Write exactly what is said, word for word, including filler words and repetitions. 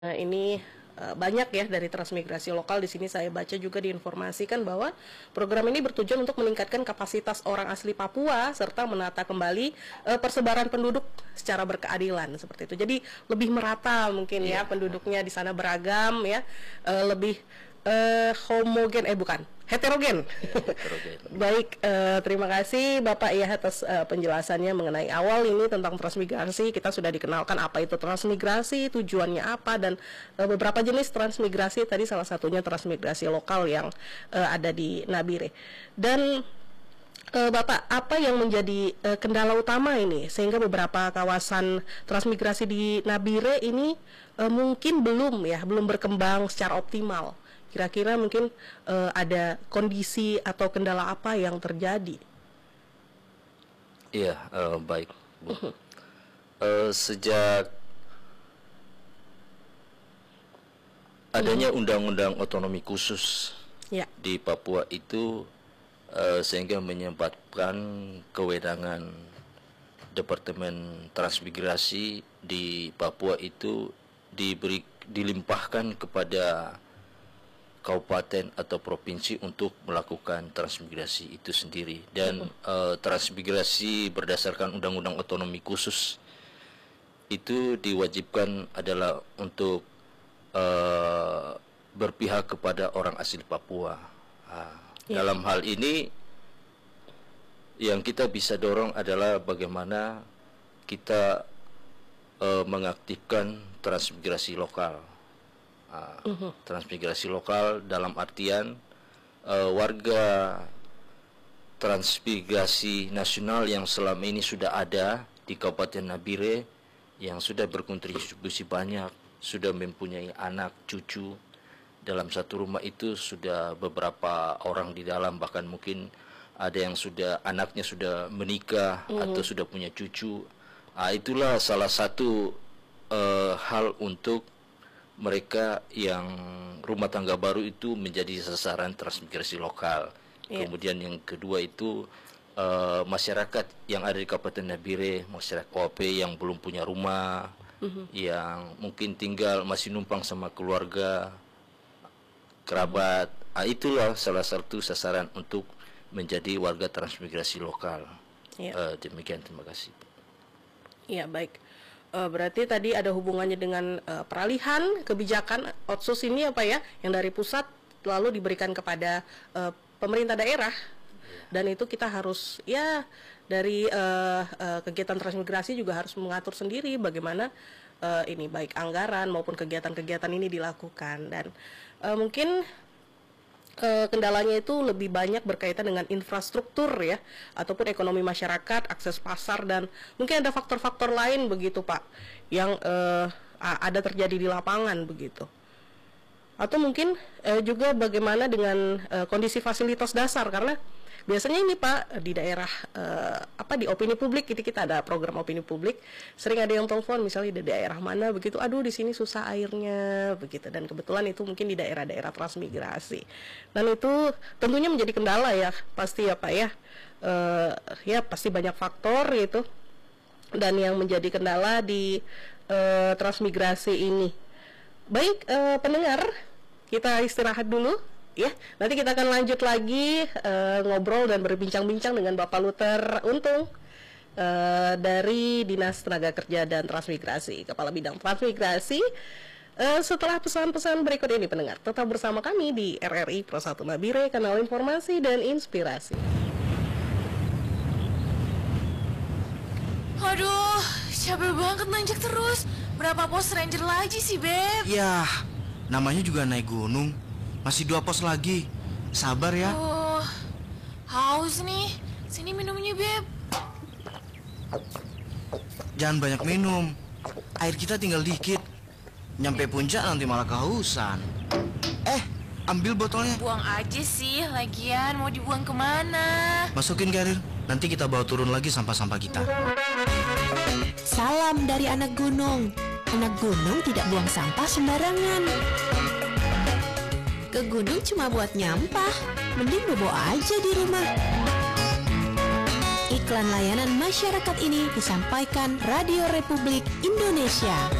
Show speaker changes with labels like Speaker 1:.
Speaker 1: Nah, ini uh, banyak ya dari transmigrasi lokal. Di sini saya baca juga diinformasikan bahwa program ini bertujuan untuk meningkatkan kapasitas orang asli Papua serta menata kembali uh, persebaran penduduk secara berkeadilan seperti itu. Jadi lebih merata mungkin yeah. ya penduduknya di sana beragam ya, uh, lebih uh, homogen eh bukan heterogen. Ya, heterogen. Baik, uh, terima kasih Bapak ya atas uh, penjelasannya mengenai awal ini tentang transmigrasi. Kita sudah dikenalkan apa itu transmigrasi, tujuannya apa, dan uh, beberapa jenis transmigrasi. Tadi salah satunya transmigrasi lokal yang uh, ada di Nabire. Dan uh, Bapak, apa yang menjadi uh, kendala utama ini sehingga beberapa kawasan transmigrasi di Nabire ini uh, mungkin belum ya, belum berkembang secara optimal? Kira-kira mungkin uh, ada kondisi atau kendala apa yang terjadi?
Speaker 2: Iya, uh, baik, Bu. Uh, sejak adanya undang-undang otonomi khusus ya. di Papua itu, uh, sehingga menyebabkan kewenangan Departemen Transmigrasi di Papua itu diberi dilimpahkan kepada kabupaten atau provinsi untuk melakukan transmigrasi itu sendiri. Dan uh, transmigrasi berdasarkan undang-undang otonomi khusus itu diwajibkan adalah untuk uh, berpihak kepada orang asli Papua. Nah, ya. Dalam hal ini yang kita bisa dorong adalah bagaimana kita uh, mengaktifkan transmigrasi lokal. Uh, uh-huh. Transmigrasi lokal dalam artian uh, warga transmigrasi nasional yang selama ini sudah ada di Kabupaten Nabire, yang sudah berkontribusi banyak, sudah mempunyai anak cucu dalam satu rumah itu, sudah beberapa orang di dalam, bahkan mungkin ada yang sudah anaknya sudah menikah uh-huh. atau sudah punya cucu. Uh, itulah salah satu uh, hal untuk mereka yang rumah tangga baru itu menjadi sasaran transmigrasi lokal. Yeah. Kemudian yang kedua itu uh, masyarakat yang ada di Kabupaten Nabire, masyarakat O P yang belum punya rumah, uh-huh. yang mungkin tinggal masih numpang sama keluarga, kerabat. Uh-huh. Ah, itulah salah satu sasaran untuk menjadi warga transmigrasi lokal. Yeah. Uh, demikian, terima kasih.
Speaker 1: Iya, yeah, baik. Uh, berarti tadi ada hubungannya dengan uh, peralihan kebijakan otsus ini apa ya, yang dari pusat lalu diberikan kepada uh, pemerintah daerah, dan itu kita harus ya dari uh, uh, kegiatan transmigrasi juga harus mengatur sendiri bagaimana uh, ini baik anggaran maupun kegiatan-kegiatan ini dilakukan. Dan uh, mungkin Uh, kendalanya itu lebih banyak berkaitan dengan infrastruktur ya, ataupun ekonomi masyarakat, akses pasar, dan mungkin ada faktor-faktor lain begitu Pak, yang uh, ada terjadi di lapangan begitu. Atau mungkin uh, juga bagaimana dengan uh, kondisi fasilitas dasar, karena biasanya ini Pak di daerah uh, apa di opini publik, itu kita ada program opini publik, sering ada yang telepon misalnya di daerah mana begitu, aduh di sini susah airnya begitu, dan kebetulan itu mungkin di daerah-daerah transmigrasi, dan itu tentunya menjadi kendala ya pasti ya Pak ya, uh, ya pasti banyak faktor gitu, dan yang menjadi kendala di uh, transmigrasi ini. Baik uh, pendengar, kita istirahat dulu. Ya, nanti kita akan lanjut lagi uh, ngobrol dan berbincang-bincang dengan Bapak Luther Untung uh, dari Dinas Tenaga Kerja dan Transmigrasi, Kepala Bidang Transmigrasi. Uh, setelah pesan-pesan berikut ini pendengar, tetap bersama kami di R R I Pro satu Nabire, kanal informasi dan inspirasi.
Speaker 3: Aduh, capek banget nanjak terus. Berapa pos ranger lagi sih, Beb?
Speaker 4: Yah, namanya juga naik gunung. Masih dua pos lagi. Sabar ya.
Speaker 3: Oh, haus nih. Sini minumnya, Beb.
Speaker 4: Jangan banyak minum. Air kita tinggal dikit. Nyampe puncak nanti malah kehausan. Eh, ambil botolnya.
Speaker 3: Buang aja sih. Lagian mau dibuang kemana?
Speaker 4: Masukin karir. Nanti kita bawa turun lagi sampah-sampah kita.
Speaker 5: Salam dari anak gunung. Anak gunung tidak buang sampah sembarangan. Ke gunung cuma buat nyampah, mending bobo aja di rumah. Iklan layanan masyarakat ini disampaikan Radio Republik Indonesia.